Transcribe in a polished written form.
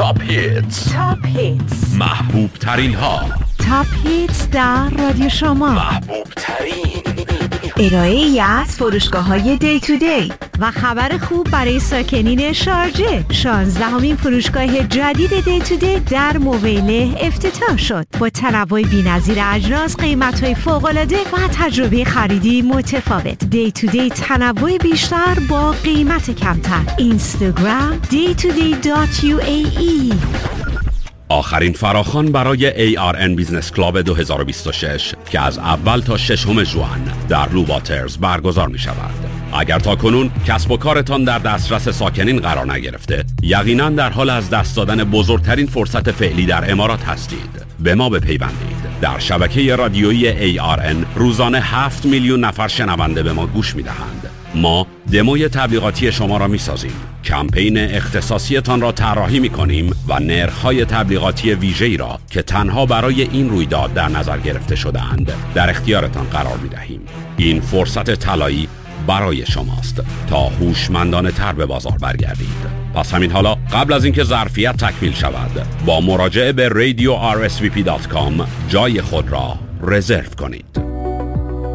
تاپ هیتس محبوب ترین ها. تاپ هیتس در رادیو شما. محبوب ترین ارائه‌ای از فروشگاه‌های دی تو دی و خبر خوب برای ساکنین شارجه. 16مین فروشگاه جدید دی تو دی در مویله افتتاح شد با تنوع بی‌نظیر اجناس، قیمت‌های فوق‌العاده و تجربه خریدی متفاوت. دی تو دی تنوع بیشتر با قیمت کمتر. اینستاگرام day2day.uae. آخرین فراخوان برای ARN بیزنس کلاب 2026 که از اول تا 6 ژوئن در لو واترز برگزار می شود. اگر تا کنون کسب و کارتان در دسترس ساکنین قرار نگرفته، یقیناً در حال از دست دادن بزرگترین فرصت فعلی در امارات هستید. به ما بپیوندید. در شبکه رادیویی ARN روزانه 7 میلیون نفر شنونده به ما گوش می دهند. ما دموی تبلیغاتی شما را می سازیم. کمپین اختصاصیتان را طراحی می کنیم و نرخ‌های تبلیغاتی ویژه‌ای را که تنها برای این رویداد در نظر گرفته شده‌اند در اختیارتان قرار می دهیم. این فرصت طلایی برای شماست تا هوشمندانه تر به بازار برگردید. پس همین حالا قبل از اینکه ظرفیت تکمیل شود با مراجعه به radio.rsvp.com جای خود را رزرو کنید.